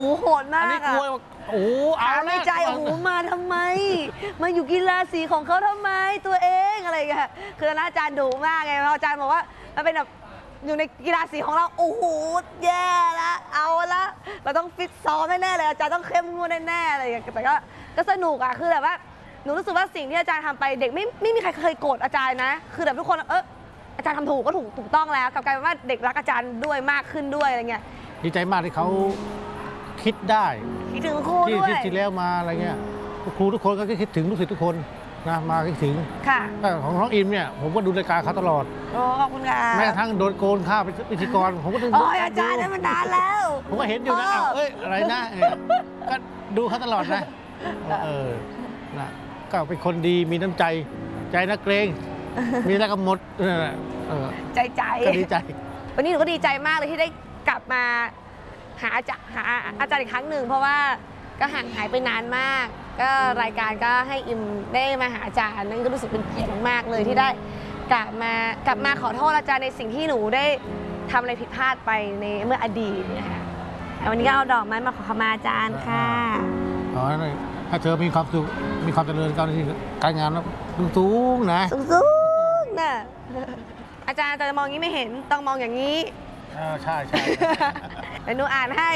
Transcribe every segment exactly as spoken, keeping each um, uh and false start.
โอ้โหดมากอันนี้กลัวโอ้เอาในใจโอ้โหมาทำไมมาอยู่กีฬาสีของเขาทำไมตัวเองอะไรอย่างเงี้ยคือตอนนั้นอาจารย์ดุมากไงอาจารย์บอกว่ามันเป็นแบบอยู่ในกีฬาสีของเราโอ้โหแย่ละเอาละเราต้องฟิตซ้อมแน่ๆเลยอาจารย์ต้องเข้มงวดแน่ๆอะไรอย่างเงี้ยแต่ก็ก็สนุกอะคือแบบว่าหนูรู้สึกว่าสิ่งที่อาจารย์ทำไปเด็กไม่ไม่มีใครเคยโกรธอาจารย์นะคือแบบทุกคนเอออาจารย์ทำถูกก็ถูกถูกต้องแล้วกลับกลายเป็นว่าเด็กรักอาจารย์ด้วยมากขึ้นด้วยอะไรเงี้ยดีใจมากที่เขาคิดได้คิดถึงครูด้วยที่ที่แล้วมาอะไรเงี้ยครูทุกคนก็คิดถึงลูกศิษย์ทุกคนนะมาคิดถึงค่ะของน้องอิมเนี่ยผมก็ดูรายการเขาตลอดโอ้ขอบคุณค่ะแม้กระทั่งโดนโกนข้าวเป็นพิธีกรผมก็ดูโอ้ยอาจารย์นั้นมันนานแล้วผมก็เห็นอยู่นะเอ้ยอะไรนะก็ดูเขาตลอดนะเออนะก็เป็นคนดีมีน้ำใจใจนักเกรงมีแล้วก็หมดใจใจก็ดีใจวันนี้หนูก็ดีใจมากเลยที่ได้กลับมาหาอาจารย์หาอาจารย์อีกครั้งหนึ่งเพราะว่าก็ห่างหายไปนานมากก็รายการก็ให้อิมได้มาหาอาจารย์นั่นก็รู้สึกเป็นเกียรติมากเลยที่ได้กลับมากลับมาขอโทษอาจารย์ในสิ่งที่หนูได้ทำอะไรผิดพลาดไปในเมื่ออดีตนะคะวันนี้ก็เอาดอกไม้มาขอขมาอาจารย์ค่ะขอให้เธอมีความสุขมีความเจริญการที่การงานสูงๆนะสูงๆนะอาจารย์จะมองงี้ไม่เห็นต้องมองอย่างนี้ใช่ใช่เดี๋ยวหนูอ่านให้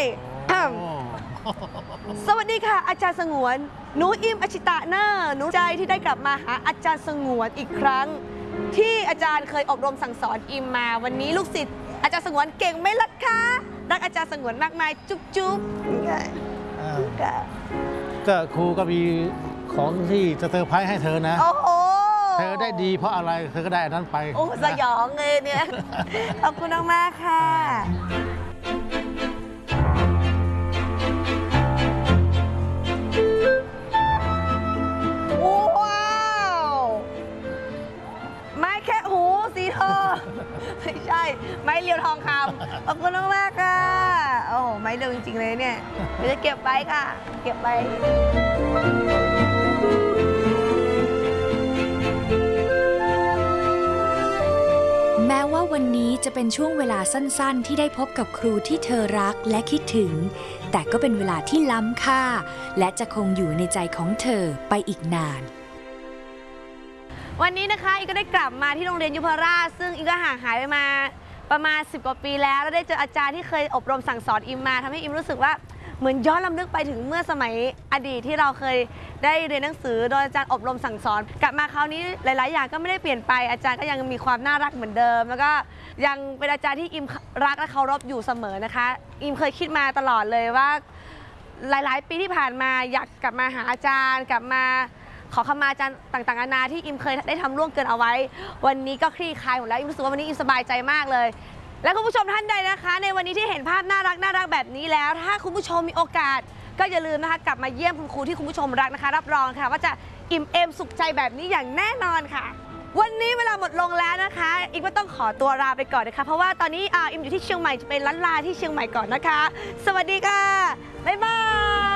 สวัสดีค่ะอาจารย์สงวนหนูอิมอชิตะเนอร์หนูใจที่ได้กลับมาหาอาจารย์สงวนอีกครั้งที่อาจารย์เคยอบรมสั่งสอนอิมมาวันนี้ลูกศิษย์อาจารย์สงวนเก่งไหมล่ะคะรักอาจารย์สงวนมากมายจุ๊บจุ๊บก็ครูก็มีของที่จะเซอร์ไพรส์ให้เธอนะโอ้โหเธอได้ดีเพราะอะไรเธอก็ได้อันนั้นไปโอ้สยองเลยเนี่ยขอบคุณมากค่ะว้าวไม้แค่หูสีทองไม่ใช่ไม้เรียวทองคำขอบคุณมากค่ะโอ้ไม้เรียวจริงๆเลยเนี่ยเดี๋ยวจะเก็บไว้ค่ะเก็บไว้แม้ว่าวันนี้จะเป็นช่วงเวลาสั้นๆที่ได้พบกับครูที่เธอรักและคิดถึงแต่ก็เป็นเวลาที่ล้ำค่าและจะคงอยู่ในใจของเธอไปอีกนานวันนี้นะคะอีกก็ได้กลับมาที่โรงเรียนยุพราชซึ่งอีกก็ห่างหายไปมาประมาณสิบกว่าปีแล้วแล้วได้เจออาจารย์ที่เคยอบรมสั่งสอนอิมมาทำให้อิมรู้สึกว่าเหมือนย้อนลำลึกไปถึงเมื่อสมัยอดีตที่เราเคยได้เรียนหนังสือโดยอาจารย์อบรมสั่งสอนกลับมาคราวนี้หลายๆอย่างก็ไม่ได้เปลี่ยนไปอาจารย์ก็ยังมีความน่ารักเหมือนเดิมแล้วก็ยังเป็นอาจารย์ที่อิมรักและเคารพอยู่เสมอนะคะอิมเคยคิดมาตลอดเลยว่าหลายๆปีที่ผ่านมาอยากกลับมาหาอาจารย์กลับมาขอขมาอาจารย์ต่างๆนานาที่อิมเคยได้ทำร่วมเกินเอาไว้วันนี้ก็คลี่คลายหมดแล้วอิมรู้สึกว่าวันนี้อิมสบายใจมากเลยและคุณผู้ชมท่านใดนะคะในวันนี้ที่เห็นภาพน่ารักน่ารักแบบนี้แล้วถ้าคุณผู้ชมมีโอกาสก็อย่าลืมนะคะกลับมาเยี่ยมคุณครูที่คุณผู้ชมรักนะคะรับรองค่ะว่าจะอิ่มเอมสุขใจแบบนี้อย่างแน่นอนค่ะวันนี้เวลาหมดลงแล้วนะคะอิมก็ต้องขอตัวลาไปก่อนนะคะเพราะว่าตอนนี้อิมอยู่ที่เชียงใหม่จะไปล้านลาที่เชียงใหม่ก่อนนะคะสวัสดีค่ะบ๊ายบาย